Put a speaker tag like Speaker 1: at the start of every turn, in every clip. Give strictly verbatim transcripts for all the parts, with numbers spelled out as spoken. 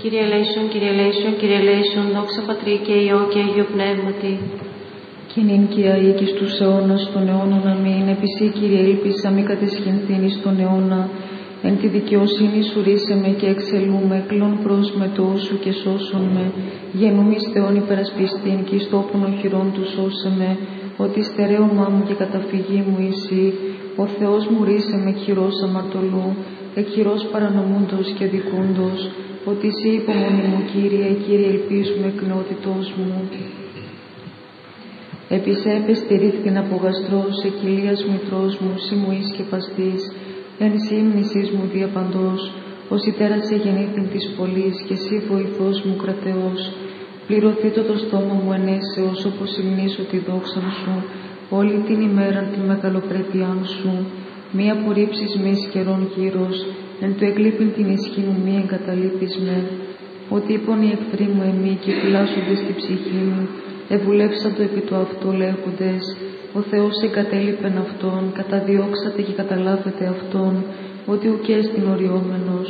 Speaker 1: Κύριε ελέησον, Κύριε ελέησον, Κύριε ελέησον, δόξα Πατρί και Υιό και Αγίου Πνεύματι.
Speaker 2: Κι νυν και αεί και στους αιώνας των αιώνων αμήν. Επισύ, Κύριε, ήλπισα μη κατεσχυνθήν εις τον αιώνα. Εν τη δικαιοσύνη σου ρίσε με και εξελούμε, κλον προς με το σου και σώσον με. Γενούμ εις Θεόν υπερασπιστήν και εις τόπον οχυρών του σώσε με. Ότι στερέωμά μου και καταφυγή μου εσύ. Ο Θεός μου ρίσε με χειρός αμαρτωλού, εκ χειρός παρανομούντος και δικούντος. Ότι εσύ υπομονή μου, Κύριε, Κύριε, ελπίζουμε εκ νεότητός μου. Επισέπε στηρίχθην από γαστρός, εκ κοιλίας μητρός μου, σύ μου ίσκεπαστής. Εν σύ μνησής μου διαπαντός, ως η τέρα σε γεννήθην της πολλής, και εσύ βοηθός μου κρατεός. Πληρωθήτω το στόμα μου ενέσεως, όπως υμνήσω τη δόξα σου, όλη την ημέραν τη μεγαλοπρέπειάν σου. Μη απορρίψεις με εις καιρών γύρος, εν του εκλείπειν την ισχύ μου μη εγκαταλείπεις με. Ότι είπον οι εχθροί μου εμεί και φυλάσσονται στη ψυχή μου, εβουλεύσαντο επί του αυτό λέγοντες. Ο Θεός εγκατέλειπεν αυτόν, καταδιώξατε και καταλάβετε αυτόν, ότι ουκ έστιν οριόμενος.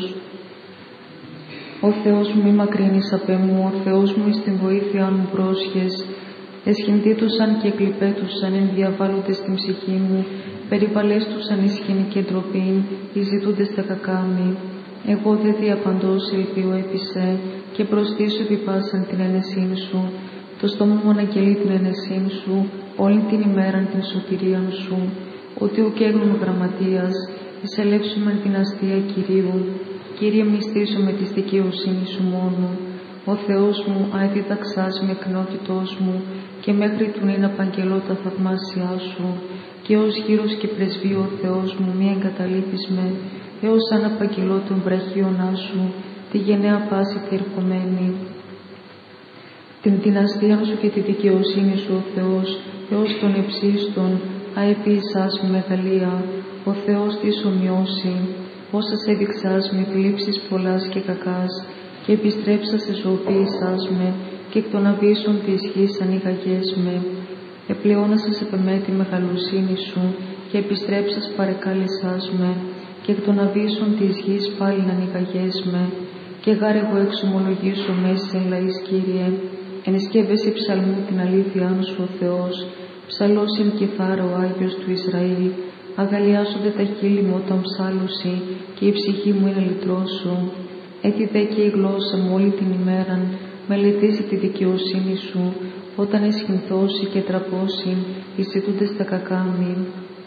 Speaker 2: Ο Θεός μου μη μακρύνεις απ' εμού, ο Θεός μου εις την βοήθεια μου πρόσχες. Εσχυνθήτουσαν και εκλειπέτουσαν εν διαβάλλοντες την ψυχή μου, περιπαλέστουσαν εις σκηνή και ντροπήν, εις ζητούντες τα κακάμι. Εγώ δε διαπαντός ελπίω έπεισε, και προστήσω επί πάσαν την ενεσήν σου. Το στόμα μου αναγγελεί την ενεσήν σου, όλη την ημέραν την σωτηρίαν σου. Ότι ουκ έγνων γραμματείας, εισελεύσομεν την αστεία Κυρίου. Κύριε, μυστήσω με της δικαιοσύνης σου μόνο. Ο Θεός μου αεδίδαξάς με εκνότητός μου, και μέχρι του νυν απαγγελώ τα θαυμάσια σου. Και ως γύρος και πρεσβείο ο Θεός μου μη εγκαταλείπεις με, έως αν απαγγελώ τον βραχίωνά σου, τη γενναία πάση τη ερχομένη. Την δυναστεία σου και τη δικαιοσύνη σου ο Θεός, έως τον εψίστον, αεπίησάς με μεγαλεία, ο Θεός της ομοιώσει, όσας έδειξάς με θλίψεις πολλάς και κακάς, και επιστρέψα σε ζωοποίησάς με, και εκ των αβύσσων της γης ανοίγαγές με. Επλεώνασας επεμέ τη μεγαλοσύνη σου, και επιστρέψας παρεκάλεσάς με, και εκ των αβύσσων της γης πάλιν ανοίγαγές με. Και γάρ εγώ εξομολογήσω μέση εν λαείς, Κύριε, εν σκεύεσαι ψαλμού την αλήθειά σου ο Θεός, ψαλός εν κιθάρα ο Άγιος του Ισραήλ. Αγαλιάζονται τα χείλη μου όταν ψάλωση, και η ψυχή μου είναι λυτρός σου. Έτσι δε και η γλώσσα μου όλη την ημέραν μελετήσει τη δικαιοσύνη σου, όταν εσχυνθώσει και τραπώσει, εισιτούνται στα κακάμι.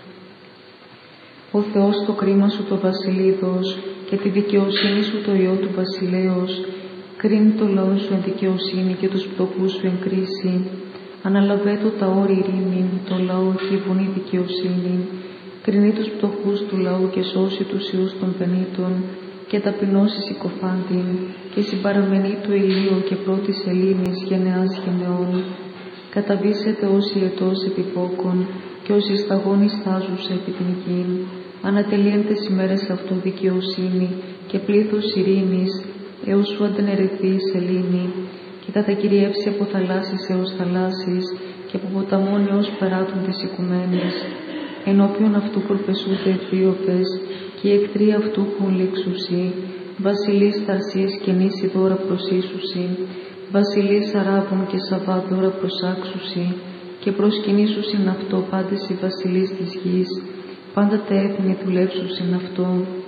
Speaker 2: Ο Θεός το κρίμα σου το βασιλίδος, και τη δικαιοσύνη σου το ιό του βασιλέως. Κρίνει το λαό σου εν δικαιοσύνη και τους πτωχούς σου εν κρίση. Αναλαβέτω τα όρη ειρήνη, το λαό και η βουνή δικαιοσύνη. Κρινεί τους πτωχούς του λαού και σώσει τους ιούς των πενήτων, και ταπεινώσει συκοφάντην, και συμπαραμενεί το ηλίο και πρώτης ελήνης γενεάς γενεών. Καταβήσετε όσοι ετός επιπόκων, και όσοι σταγόνοι στάζουσε επί την γην. Ανατελείεντες ημέρες αυτού δικαιοσύνη, και πλήθος ειρήνης, έως σου αντενερεθεί η σελήνη, και κατακυριεύσει από θαλάσσης έως θαλάσσης, και από ποταμών έως περάτων τις οικουμένες. Ενώπιον αυτού προπεσούνται Αιθίωπες, και οι εχθροί αυτού έχουν λήξουσι. Βασιλείς Ταρσής και νήσι δώρα προσήσουσι, βασιλείς Αράβων και Σαββά δώρα προσάξουσι, και προσκυνήσουσιν αυτό πάντες οι βασιλείς της γης, πάντα τα έθνη δουλεύσουσιν αυτό.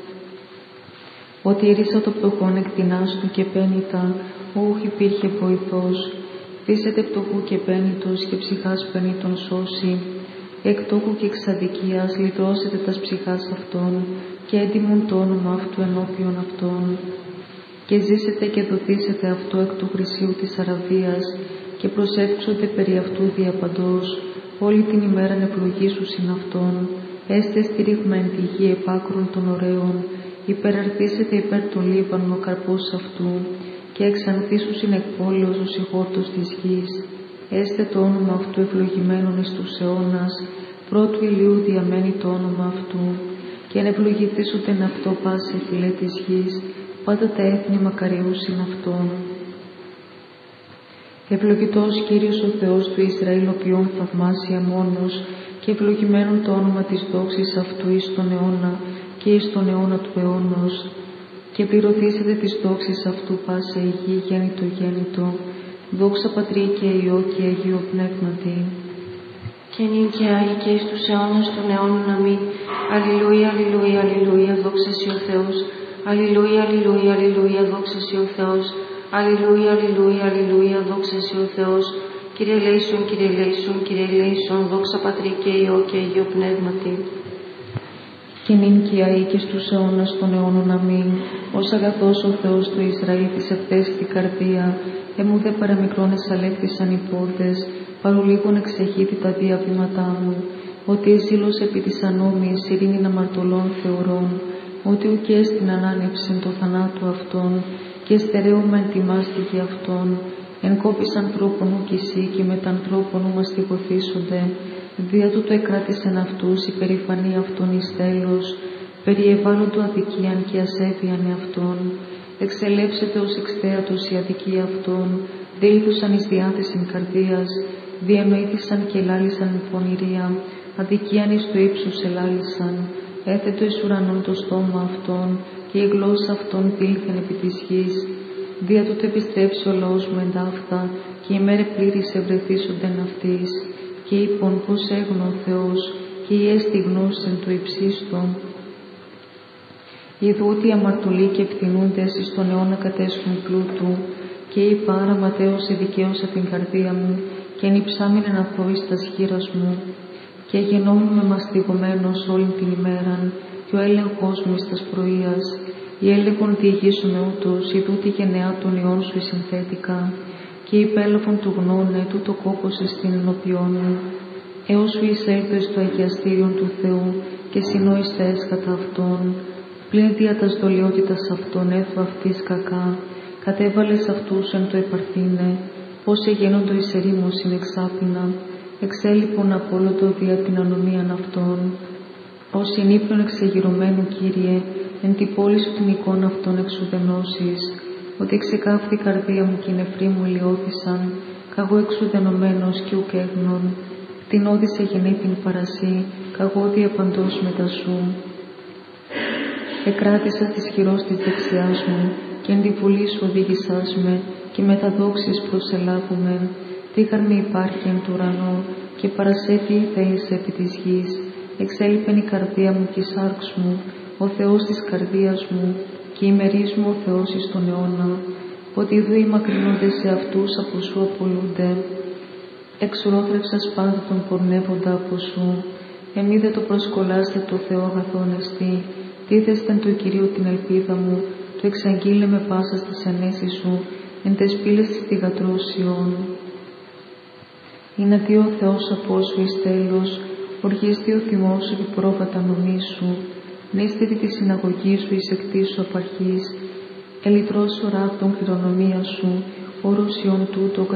Speaker 2: Ότι ρίσα το πτωχόν εκτινάς του και πένητα, ούχ υπήρχε βοηθός. Δίσετε πτωχού και πένητος, και ψυχάς πένητον σώσει. Εκτόκου και εξαδικίας λυτρώσετε τας ψυχάς αυτών, και έντιμον το όνομα αυτού ενώπιον αυτών. Και ζήσετε και δοθήσετε αυτό εκ του χρυσίου της Αραβίας, και προσεύξονται περί αυτού διαπαντός, όλη την ημέραν ευλογήσουσιν αυτόν. Έστε στηρίγμεν τη γη επάκρων των ωραίων, υπεραρθήσετε υπέρ των Λίβανων ο καρπός αυτού, και εξανθήσουσιν εκ πόλεως ο συγχόρτος της γης. Έστε το όνομα αυτού ευλογημένον εις τους αιώνας, πρώτου ηλίου διαμένει το όνομα αυτού, και αν ευλογηθήσονται εν αυτό πάση φυλέ της γης, πάντα τα έθνη μακαριούσιν αυτόν. Ευλογητός Κύριος ο Θεός του Ισραήλ, ο ποιόν θαυμάσια μόνος, και ευλογημένον το όνομα της δόξης αυτού εις τον αιώνα και εις τον αιώνα του αιώνος. Και και πληρωθήσετε τις δόξεις αυτού πάσα η γη γέννητο γέννητο, δόξα Πατρί και Υιό και Αγίου Πνεύματι.
Speaker 1: Και νυν και άγι και εις τους αιώνας των αιώνων αμήν. Αλληλούια, αλληλούια, αλληλούια, δόξα σοι ο Θεός. Αλληλούια, αλληλούια, αλληλούια, δόξα σοι ο Θεός. Αλληλούια, αλληλούια, αλληλούια, δόξα σοι ο Θεός. Κύριε ελέησον, Κύριε ελέησον, Κύριε ελέησον, δόξα Πατρί και Υιό και Αγίου Πνεύματι.
Speaker 2: Και νυν και αεί και στους αιώνας των αιώνων αμήν. Ως αγαθός ο Θεός του Ισραήλ της ευτέστη καρδία, εμού δε παραμικρόν εσαλεύθησαν οι πόρτες, παρολίγων εξεχύθη τα διαβήματά μου, ότι εζήλος επί της ανώμης ειρήνην αμαρτωλών θεωρών, ότι ουκές την ανάνευσιν το θανάτου αυτών, και στερέωμα εν τιμάστη για αυτών, εν κόπης ανθρώπων ουκ εσύ και μετ' ανθρώπων ου μαστιγωθήσονται, δια τούτο εκράτησεν αυτούς η περηφανία αυτών εις τέλος, περί ευάλωτου αδικίαν και ασέβιαν εαυτών, εξελεύσεται ως εξθέατος η αδικία αυτών, δεήθουσαν εις διάθεσιν καρδίας, διανοήθησαν και ελάλησαν με πονηρία, αδικίαν εις το ύψος ελάλησαν, έθετο εις ουρανόν το στόμα αυτών, και η γλώσσα αυτών δήλθεν επί της γης. Δια τούτο επιστρέψει ο λαός μου εν ταύτα, και η μέρε πλήρης ευρεθήσονται αυτής. Και είπον πως έγνω ο Θεός, και η έστη γνώσεν το υψίστο. Ιδούτοι αμαρτωλοί και ευθυνούντες εις τον αιώνα κατέσχουν πλούτου, και είπα άρα ματέως εδικαίωσα την καρδία μου, και ενυψάμην εν αθώης τας χείρας μου, και γεννόμουν με μαστιγωμένος όλη την ημέραν, και ο έλεγχος μου εις τας πρωίας, η έλεγχον διηγήσουν ούτως, ιδούτη γενεά των ιών σου συνθέτικα, και υπέλαβον του γνώνε, τούτο κόπος εις την ενωπιόν μου, έως σου εισέλθω εις το αγιαστήριον του Θεού, και συνόεις τα έσχατα αυτών, πλην δια τας δολιότητας αυτών έθω αυτής κακά, κατέβαλες αυτούς εν το επαρθήνε, πως εγένοντο εις ερήμωσιν εξάπινα, εξέλιπον απόλωτο δια την ανομίαν αυτών, ως συνήπλων εξεγυρωμένου Κύριε, εν τη πόλη σου την εικόνα αυτών εξουδενώσεις, ότι εξεκάφθη η καρδία μου και οι νεφροί μου ηλιώθησαν, καγώ εξουδενωμένος και ουκ έγνων, την όδησε γεννή την παρασύ, καγώ διαπαντός μετά σου. Εκράτησα της χειρός της δεξιάς μου, και εν τη βουλή σου οδήγησάς με, και με τα δόξης προσελάβουμε. Τίγαρ με υπάρχει εν του ουρανό, και παρασέφη θέλησε επί της γης. Εξέλιπεν η καρδία μου και η σάρξ μου, ο Θεός της καρδίας μου, και ημερείς μου ο Θεός εις τον αιώνα, ότι ειδού οι μακρινούντες σε αυτούς από σου απολούνται. Εξουρόθρευσας πάντα τον πορνεύοντα από σου, εμεί δε το προσκολάστε το Θεό αγαθόν εστί, δίδεστεν του Κυρίου την ελπίδα μου, το εξαγγείλε με πάσα στις ενέσεις σου, εν τες πύλες της θυγατρώσεων. Είναι δι' ο Θεός από σου εις τέλος, οργίστη ο θυμός σου και πρόβατα νομίσου, νύστερη τη συναγωγή σου εις εκτίσου απαρχής, ελυτρός ορά των κληρονομία σου, όρος ιών τούτο